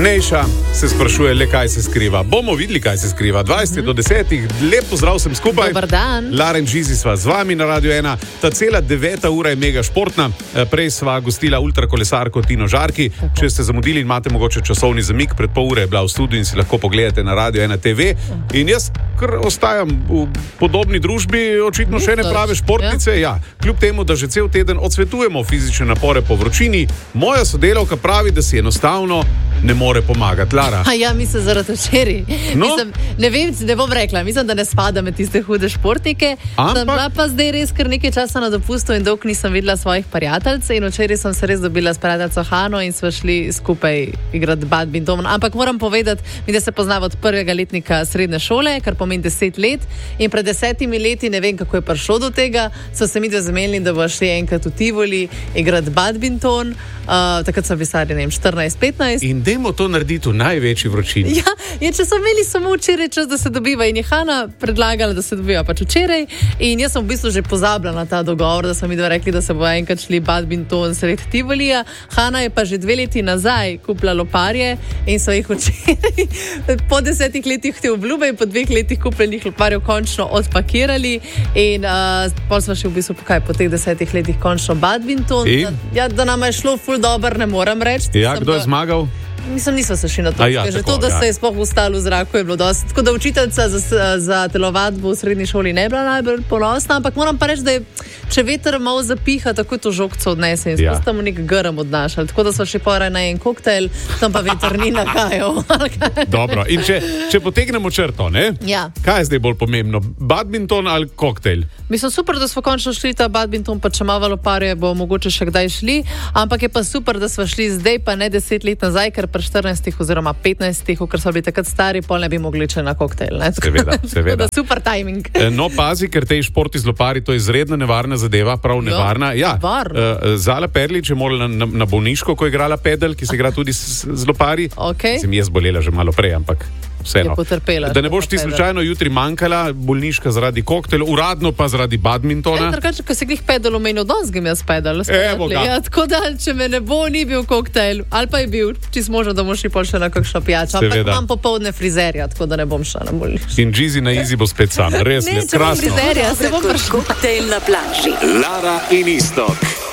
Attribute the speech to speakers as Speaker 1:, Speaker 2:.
Speaker 1: Nejša se sprašuje, le kaj se skriva. Bomo videli, kaj se skriva. 20 do 10. Lep pozdrav sem skupaj.
Speaker 2: Dobar dan.
Speaker 1: Laren Žizi sva z vami na Radio 1. Ta cela 9. ura je mega športna. Prej sva gostila ultrakolesarko Tino Žarki. Če ste zamudili in imate mogoče časovni zamik, pred pol ure je bila v studiu in si lahko pogledate na Radio 1 TV. In jaz kar ostajam v podobni družbi, očitno še ne prave športnice. Ja. Kljub temu, da že cel teden odsvetujemo fizične napore po vročini, moja sodelavka pravi, da si enostavno ne more pomagati. Lara.
Speaker 2: Ja, mislim zaradi včeraj. No? Ne vem, ne bom rekla, mislim, da ne spada med tiste hude športnike. Sem bila pa zdaj res kar nekaj časa na dopustu in dolgo nisem videla svojih prijateljcev in včeraj sem se res dobila s prijateljco Hano in sva šli skupaj igrati badminton. Ampak moram povedati, da se poznava od prvega letnika srednje šole, kar pomeni 10 let in pred 10 leti, ne vem kako je prišlo do tega, so se mi dve zamenili, da bo šli enkrat v Tivoli igrati badminton. Takrat so pisali, ne vem, 14-15.
Speaker 1: In dajmo to narediti v največji vročini.
Speaker 2: Ja, če so imeli samo včeraj čas, da se dobiva in je Hana predlagala, da se dobiva pač včeraj in jaz sem v bistvu že pozabila na ta dogovor, da so mi dva rekli, da se bo enkrat šli badminton sred Tivolija. Hana je pa že 2 leti nazaj kupila loparje in so jih včeraj po 10 letih te obljube in po 2 letih kupljenih loparjev končno odpakirali in pol smo še v bistvu po teh 10 letih končno badminton. Da nama je šlo ful dobro, ne moram reči.
Speaker 1: Ja, kdo je zmagal?
Speaker 2: Mislim, nismo se šli na to. Že to, da se je sploh ustalo v zraku, je bilo dosti. Tako da učiteljica za telovadbo v srednji šoli ne bila najbolj ponosna, ampak moram pa reči, da je, če veter malo zapiha, tako to žogco odnese in spustamo nek grm odnašali. Tako da smo še poraj na en koktajl, tam pa veter ni nahajal.
Speaker 1: Dobro, in če potegnemo črto, ne?
Speaker 2: Ja.
Speaker 1: Kaj je zdaj bolj pomembno? Badminton ali koktajl?
Speaker 2: Mislim, super, da smo končno šli ta badminton, pa če malo loparje bo mogoče še kdaj šli, ampak je pa super, da smo šli zdaj, pa ne 10 let nazaj, ker pri 14 oziroma 15, ker so bili takrat stari, pol ne bi mogli če na koktajl. Seveda. Super timing.
Speaker 1: No, pazi, ker tej športi z lopari, to je izredno nevarna zadeva, prav nevarna. Ja, Zala Perlič je morala na bolniško, ko je igrala pedal, ki se igra tudi z lopari. Sem jaz bolela že malo prej, ampak vseeno. Da ne boš ti slučajno jutri manjkala, bolniška zaradi koktajla, uradno pa zaradi badmintona.
Speaker 2: Ko se glih pedal omenil, danes grem jaz pedal. Tako da, če me ne bo, ni bil koktajl, ali pa je bil, čisto možno, da boš šli pol še na kakšno pijačo. Ampak imam popoldne frizerja, tako da ne bom šla na bolniško.
Speaker 1: In Žizi na Izi bo spet sam. Res,
Speaker 2: ne, če bom frizerja, se bom prišla.
Speaker 3: Koktajl na plaži.
Speaker 4: Lara in Iztok.